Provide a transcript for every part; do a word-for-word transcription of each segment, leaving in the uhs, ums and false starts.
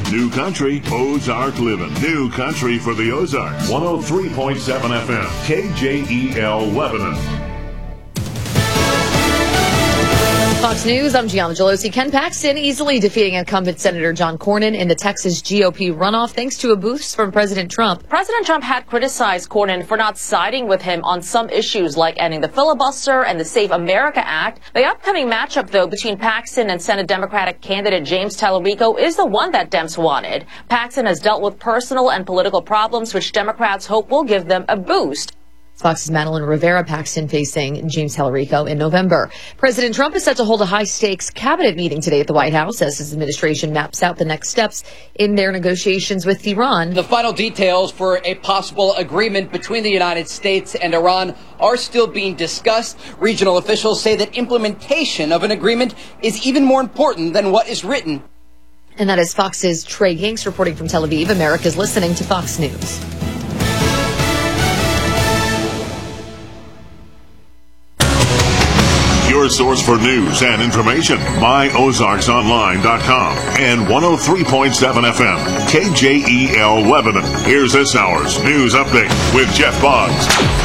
New Country, Ozark Living. New Country for the Ozarks. one oh three point seven F M, K J E L Lebanon. Fox News, I'm Gianna Gelosi. Ken Paxton easily defeating incumbent Senator John Cornyn in the Texas G O P runoff thanks to a boost from President Trump. President Trump had criticized Cornyn for not siding with him on some issues like ending the filibuster and the Save America Act. The upcoming matchup, though, between Paxton and Senate Democratic candidate James Tallarico is the one that Dems wanted. Paxton has dealt with personal and political problems, which Democrats hope will give them a boost. Fox's Madeline Rivera Paxton facing James Tallarico in November. President Trump is set to hold a high-stakes cabinet meeting today at the White House as his administration maps out the next steps in their negotiations with Iran. The final details for a possible agreement between the United States and Iran are still being discussed. Regional officials say that implementation of an agreement is even more important than what is written. And that is Fox's Trey Yanks reporting from Tel Aviv. America's listening to Fox News. Your source for news and information, my ozarks online dot com and one oh three point seven F M, K J E L Lebanon. Here's this hour's news update with Jeff Boggs.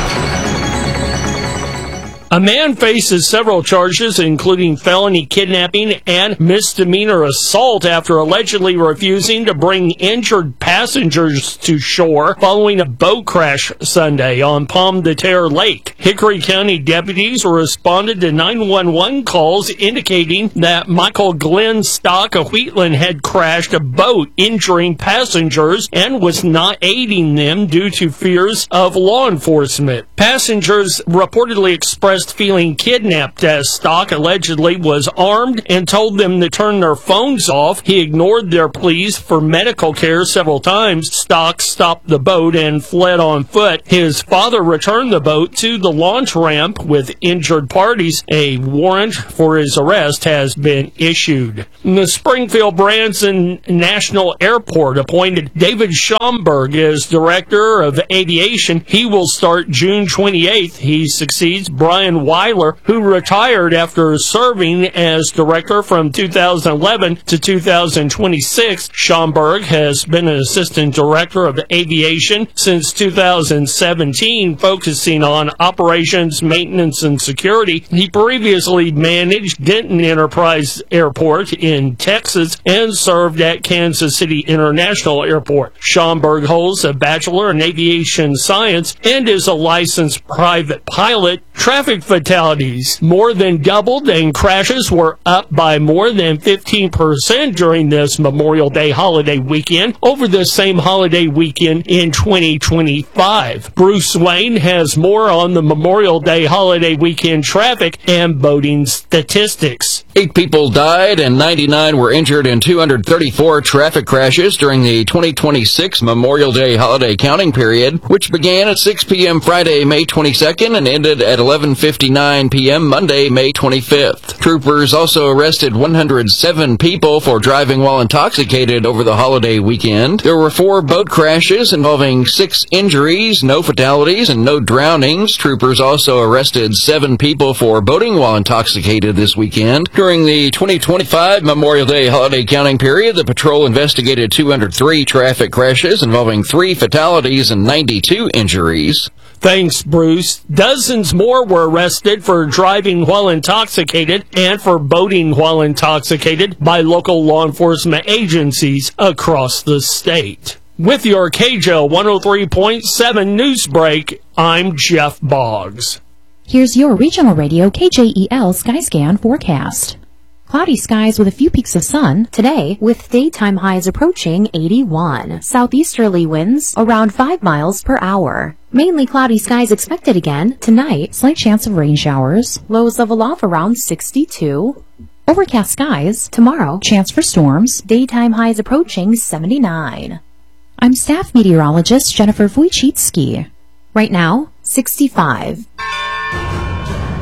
A man faces several charges, including felony kidnapping and misdemeanor assault, after allegedly refusing to bring injured passengers to shore following a boat crash Sunday on Palm de Terre Lake. Hickory County deputies responded to nine one one calls indicating that Michael Glenn Stock of Wheatland had crashed a boat, injuring passengers, and was not aiding them due to fears of law enforcement. Passengers reportedly expressed feeling kidnapped as Stock allegedly was armed and told them to turn their phones off. He ignored their pleas for medical care several times. Stock stopped the boat and fled on foot. His father returned the boat to the launch ramp with injured parties. A warrant for his arrest has been issued. The Springfield Branson National Airport appointed David Schomburg as Director of Aviation. He will start June twenty-eighth. He succeeds Brian Weiler, who retired after serving as director from two thousand eleven to two thousand twenty-six. Schomburg has been an assistant director of aviation since two thousand seventeen, focusing on operations, maintenance, and security. He previously managed Denton Enterprise Airport in Texas and served at Kansas City International Airport. Schomburg holds a bachelor in aviation science and is a licensed private pilot. Traffic fatalities more than doubled and crashes were up by more than fifteen percent during this Memorial Day holiday weekend over the same holiday weekend in twenty twenty-five. Bruce Wayne has more on the Memorial Day holiday weekend traffic and boating statistics. Eight people died and ninety-nine were injured in two hundred thirty-four traffic crashes during the twenty twenty-six Memorial Day holiday counting period, which began at six p.m. Friday, May twenty-second and ended at eleven fifty-nine p.m. Monday, May twenty-fifth. Troopers also arrested one hundred seven people for driving while intoxicated over the holiday weekend. There were four boat crashes involving six injuries, no fatalities, and no drownings. Troopers also arrested seven people for boating while intoxicated this weekend. During the twenty twenty-five Memorial Day holiday counting period, the patrol investigated two hundred three traffic crashes involving three fatalities and ninety-two injuries. Thanks, Bruce. Dozens more were arrested for driving while intoxicated and for boating while intoxicated by local law enforcement agencies across the state. With your K J L one oh three point seven news break, I'm Jeff Boggs. Here's your regional radio K J E L Skyscan forecast. Cloudy skies with a few peaks of sun today, with daytime highs approaching eighty-one. Southeasterly winds around five miles per hour. Mainly cloudy skies expected again tonight. Slight chance of rain showers. Lows level off around sixty-two. Overcast skies tomorrow. Chance for storms. Daytime highs approaching seventy-nine. I'm staff meteorologist Jennifer Wojcicki. Right now, sixty-five.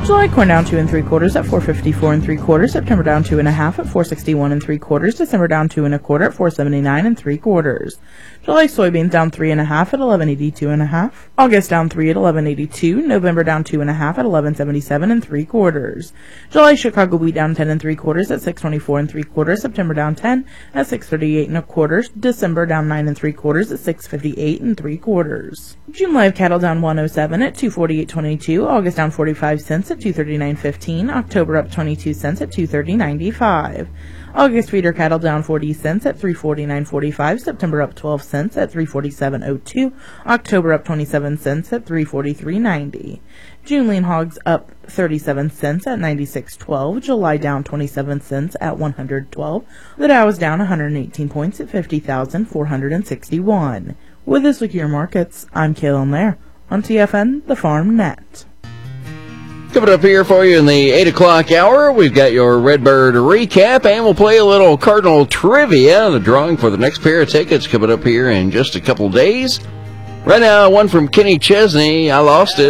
July corn down two and three quarters at four fifty-four and three quarters. September down two and a half at four sixty-one and three quarters. December down two and a quarter at four seventy-nine and three quarters. July soybeans down three and a half at eleven eighty-two and a half. August down three at eleven eighty-two. November down two and a half at eleven seventy-seven and three quarters. July Chicago wheat down ten and three quarters at six twenty-four and three quarters. September down ten at six thirty-eight and a quarter. December down nine and three quarters at six fifty-eight and three quarters. June live cattle down one oh seven at two forty-eight twenty-two. August down forty-five cents at two thirty-nine fifteen. October up twenty-two cents at two thirty ninety-five. August feeder cattle down forty cents at three forty-nine forty-five. September up twelve cents at three forty-seven oh two. October up twenty-seven cents at three forty-three ninety. June lean hogs up thirty-seven cents at ninety-six twelve. July down twenty-seven cents at one hundred twelve. The Dow is down one hundred eighteen points at fifty thousand four hundred sixty-one. With this look at your markets, I'm Kaylin Lair on T F N, the Farm Net. Coming up here for you in the eight o'clock hour, we've got your Redbird recap, and we'll play a little Cardinal trivia. The drawing for the next pair of tickets coming up here in just a couple days. Right now, one from Kenny Chesney. I lost it.